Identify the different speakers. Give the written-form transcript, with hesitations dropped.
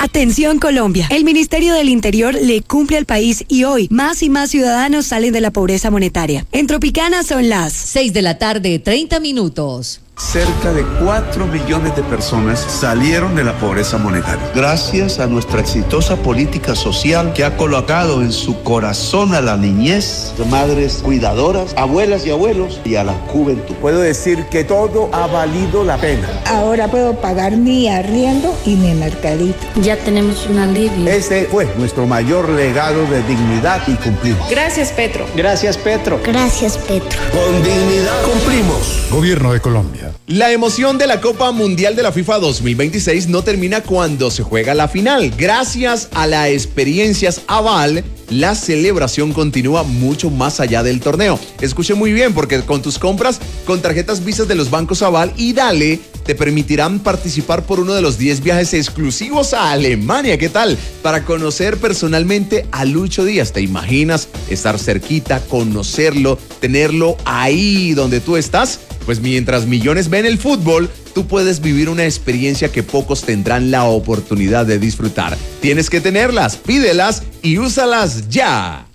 Speaker 1: Atención Colombia, el Ministerio del Interior le cumple al país y hoy más y más ciudadanos salen de la pobreza monetaria. En Tropicana son las
Speaker 2: 6:30 p.m.
Speaker 3: Cerca de 4 millones de personas salieron de la pobreza monetaria. Gracias a nuestra exitosa política social que ha colocado en su corazón a la niñez, madres cuidadoras, abuelas y abuelos y a la juventud.
Speaker 4: Puedo decir que todo ha valido la pena.
Speaker 5: Ahora puedo pagar mi arriendo y mi mercadito.
Speaker 6: Ya tenemos un alivio.
Speaker 4: Este fue nuestro mayor legado de dignidad y cumplimos.
Speaker 7: Gracias, Petro.
Speaker 8: Gracias, Petro.
Speaker 9: Gracias, Petro.
Speaker 10: Con dignidad cumplimos.
Speaker 11: Gobierno de Colombia.
Speaker 12: La emoción de la Copa Mundial de la FIFA 2026 no termina cuando se juega la final. Gracias a las experiencias Aval, la celebración continúa mucho más allá del torneo. Escuche muy bien, porque con tus compras con tarjetas Visa de los bancos Aval y Dale te permitirán participar por uno de los 10 viajes exclusivos a Alemania. ¿Qué tal? Para conocer personalmente a Lucho Díaz. ¿Te imaginas estar cerquita, conocerlo, tenerlo ahí donde tú estás? Pues mientras millones ven el fútbol, tú puedes vivir una experiencia que pocos tendrán la oportunidad de disfrutar. Tienes que tenerlas, pídelas y úsalas ya.